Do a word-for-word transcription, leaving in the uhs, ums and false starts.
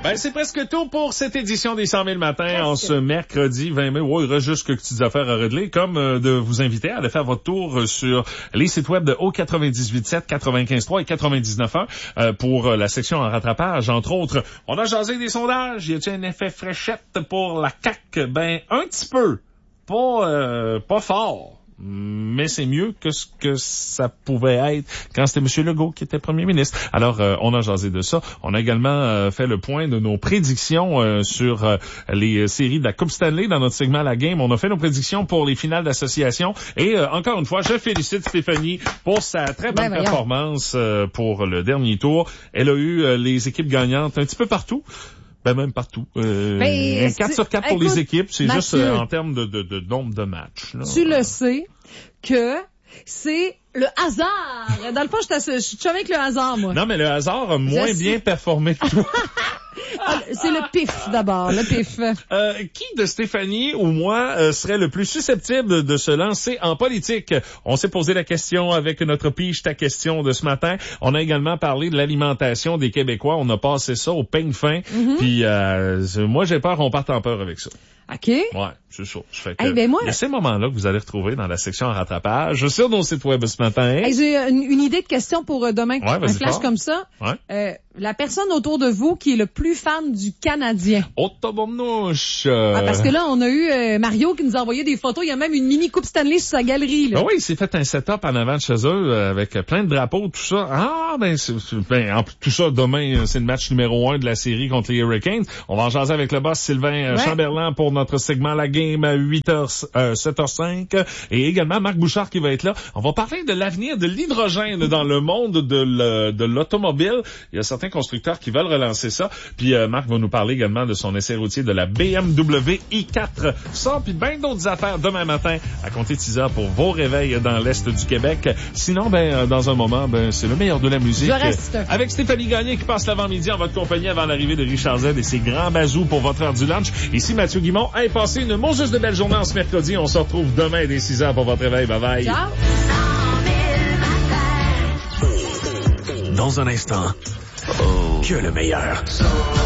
Ben, c'est presque tout pour cette édition des cent mille matins en ce mercredi vingt mai. Ouais, il reste juste quelques petites affaires à régler, comme euh, de vous inviter à aller faire votre tour sur les sites web de O quatre-vingt-dix-huit sept, quatre-vingt-quinze trois et quatre-vingt-dix-neuf un euh, pour la section en rattrapage. Entre autres, on a jasé des sondages. Y a-t-il un effet fréchette pour la C A Q? Ben, un petit peu. Pas, euh, pas fort. Mais c'est mieux que ce que ça pouvait être quand c'était M. Legault qui était premier ministre. Alors, euh, on a jasé de ça. On a également euh, fait le point de nos prédictions euh, sur euh, les séries de la Coupe Stanley dans notre segment La Game. On a fait nos prédictions pour les finales d'association. Et euh, encore une fois, je félicite Stéphanie pour sa très bonne ben, performance euh, pour le dernier tour. Elle a eu euh, les équipes gagnantes un petit peu partout. Ben même partout. Euh, ben, quatre sur quatre pour écoute, les équipes, c'est Mathieu, juste euh, en termes de, de, de nombre de matchs. Là. Tu le sais que c'est le hasard. Dans le fond, je, je suis avec le hasard, moi. Non, mais le hasard a moins je bien sais. performé que toi. Ah, c'est le pif d'abord, le pif. Euh, qui de Stéphanie ou moi euh, serait le plus susceptible de se lancer en politique? On s'est posé la question avec notre pige ta question de ce matin. On a également parlé de l'alimentation des Québécois. On a passé ça au peigne fin. Mm-hmm. Puis euh, moi, j'ai peur qu'on parte en peur avec ça. OK. Ouais, c'est ça. Fait que, hey, ben moi... il y a ces moments-là que vous allez retrouver dans la section en rattrapage sur nos sites web ce matin. Hey, j'ai une, une idée de question pour euh, demain. Ouais, un flash fort. Comme ça. Ouais. Euh, la personne autour de vous qui est le plus fan du Canadien. Oh, tabarnouche! Ah, parce que là, on a eu euh, Mario qui nous a envoyé des photos. Il y a même une mini Coupe Stanley sur sa galerie. Là. Ben oui, il s'est fait un setup en avant de chez eux euh, avec plein de drapeaux, tout ça. Ah, ben, c'est, c'est, ben en, tout ça, demain, c'est le match numéro un de la série contre les Hurricanes. On va en jaser avec le boss Sylvain ouais. Chamberlain pour notre segment La Game à huit heures, euh, sept heures cinq. Et également Marc Bouchard qui va être là. On va parler de l'avenir de l'hydrogène dans le monde de, le, de l'automobile. Il y a certains constructeurs qui veulent relancer ça. Puis euh, Marc va nous parler également de son essai routier de la B M W i quatre cents, puis bien d'autres affaires demain matin à compter de six heures pour vos réveils dans l'Est du Québec. Sinon, ben dans un moment, ben c'est le meilleur de la musique. Je reste. Avec Stéphanie Gagné qui passe l'avant-midi en votre compagnie avant l'arrivée de Richard Z et ses grands bazous pour votre heure du lunch. Ici Mathieu Guimont. Hey, passez une Moses de belle journée en ce mercredi. On se retrouve demain dès six heures pour votre réveil. Bye bye. Ciao. Dans un instant, oh. que le meilleur.